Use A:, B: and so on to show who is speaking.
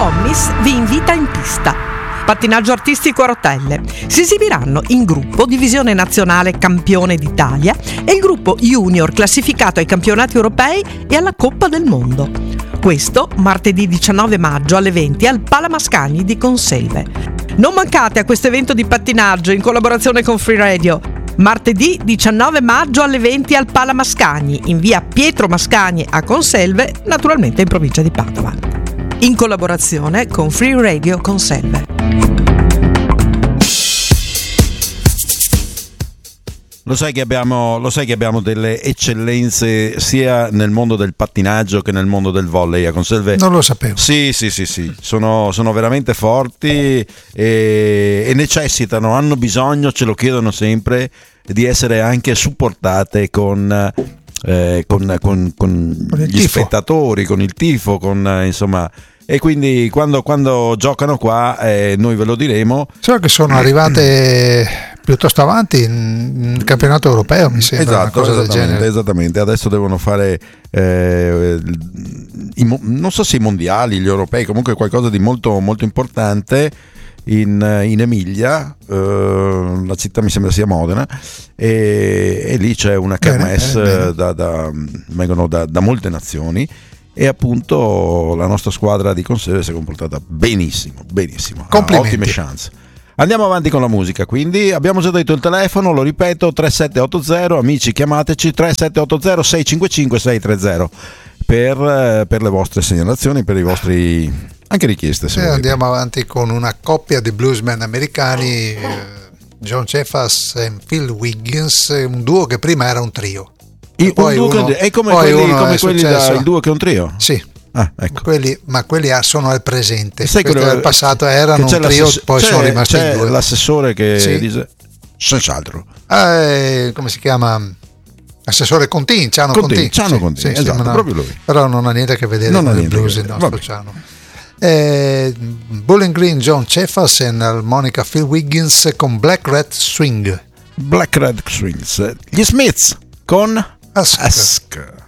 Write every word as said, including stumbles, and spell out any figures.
A: Omnis vi invita in pista. Pattinaggio artistico a rotelle. Si esibiranno in gruppo Divisione Nazionale Campione d'Italia e il gruppo Junior classificato ai campionati europei e alla Coppa del Mondo. Questo martedì diciannove maggio alle venti al Pala Mascagni di Conselve. Non mancate a questo evento di pattinaggio in collaborazione con Free Radio. Martedì diciannove maggio alle venti al Pala Mascagni, in via Pietro Mascagni a Conselve, naturalmente in provincia di Padova. In collaborazione con Free Radio Conselve.
B: Lo sai che abbiamo, lo sai che abbiamo delle eccellenze sia nel mondo del pattinaggio che nel mondo del volley a Conselve?
C: Non lo sapevo.
B: Sì, sì, sì, sì. Sono, sono veramente forti e, e necessitano, hanno bisogno, ce lo chiedono sempre, di essere anche supportate con, eh, con, con, con, con gli tifo. spettatori, con il tifo, con eh, insomma. E quindi quando, quando giocano qua eh, noi ve lo diremo.
C: So che sono arrivate piuttosto avanti in campionato europeo, mi sembra.
B: Esatto,
C: una cosa del
B: esattamente,
C: genere.
B: esattamente. Adesso devono fare eh, i, non so se i mondiali, gli europei, comunque qualcosa di molto, molto importante in, in Emilia, eh, la città mi sembra sia Modena, e, e lì c'è una kermesse bene, bene. Da, da, vengono da, da molte nazioni. E appunto la nostra squadra di Conselve si è comportata benissimo, benissimo, ha ottime chance. Andiamo avanti con la musica, quindi abbiamo già detto il telefono, lo ripeto, tre sette otto zero, amici chiamateci, tre sette otto zero sei cinque cinque sei tre zero per, per le vostre segnalazioni, per i vostri anche richieste. Se
C: eh, andiamo avanti con una coppia di bluesmen americani, John Cephas e Phil Wiggins, un duo che prima era un trio.
B: I, poi un duo, uno, è come quelli, come quelli da, il duo che è un trio?
C: Sì,
B: ah, ecco.
C: quelli, ma quelli sono al presente.
B: Sai
C: quelli del passato erano un trio, poi
B: c'è,
C: sono rimasti
B: c'è
C: in due.
B: L'assessore che
C: sì.
B: dice senz'altro.
C: Eh, come si chiama? Assessore Contin, Ciano
B: Contin,
C: Contin.
B: Ciano
C: sì,
B: Contin,
C: sì,
B: esatto,
C: sì, no,
B: proprio lui.
C: Però non ha niente a che vedere
B: non
C: con il blues, il nostro Ciano. Eh, Bowling Green, John Cephas e l'armonica Phil Wiggins con Black Red Swing.
B: Black Red Swings. Gli Smiths con
C: Ask.
B: Ask.